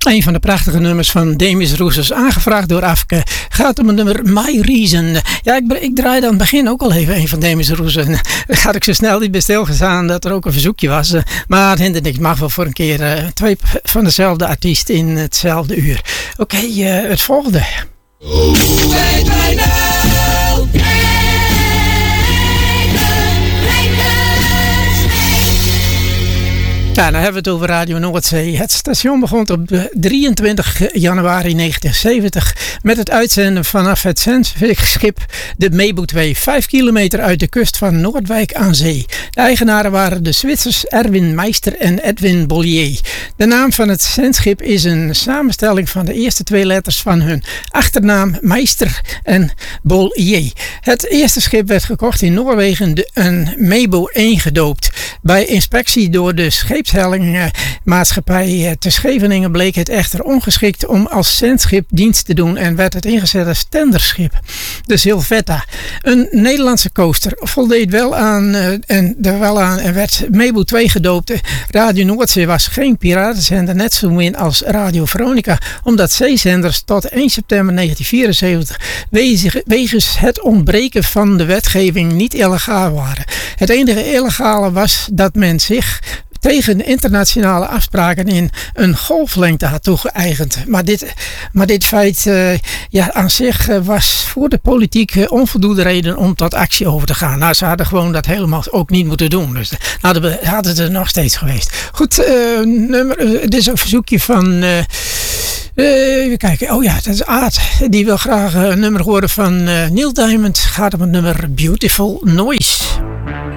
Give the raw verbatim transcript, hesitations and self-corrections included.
Een van de prachtige nummers van Demis Roussos, aangevraagd door Afke, gaat om het nummer My Reason. Ja, ik, ik draaide aan het begin ook al even een van Demis Roussos. Daar had ik zo snel niet bij stilgestaan dat er ook een verzoekje was. Maar het hindert niks, mag wel voor een keer uh, twee van dezelfde artiest in hetzelfde uur. Oké, okay, uh, het volgende. Oh. Ja, dan hebben we het over Radio Noordzee. Het station begon op drieëntwintig januari negentien zeventig met het uitzenden vanaf het zendschip de Meebo twee, vijf kilometer uit de kust van Noordwijk aan zee. De eigenaren waren de Zwitsers Erwin Meister en Edwin Bollier. De naam van het zendschip is een samenstelling van de eerste twee letters van hun achternaam Meister en Bollier. Het eerste schip werd gekocht in Noorwegen, de, een Meebo één gedoopt. Bij inspectie door de scheepshellingmaatschappij te Scheveningen bleek het echter ongeschikt om als zendschip dienst te doen en werd het ingezet als tenderschip. De Silvetta, een Nederlandse coaster, voldeed wel aan, uh, en er wel aan en werd Meebo twee gedoopt. Radio Noordzee was geen piratenzender, net zo min als Radio Veronica, omdat zeezenders tot één september negentien vierenzeventig wegens het ontbreken van de wetgeving niet illegaal waren. Het enige illegale was dat men zich tegen internationale afspraken in een golflengte had toegeëigend. Maar dit, maar dit feit uh, ja, aan zich uh, was voor de politiek uh, onvoldoende reden om tot actie over te gaan. Nou, ze hadden gewoon dat helemaal ook niet moeten doen. Dus hadden we hadden het er nog steeds geweest. Goed, uh, nummer, uh, dit is een verzoekje van Uh, Uh, even kijken. Oh ja, dat is Aad. Die wil graag een nummer horen van uh, Neil Diamond. Gaat om het nummer Beautiful Noise.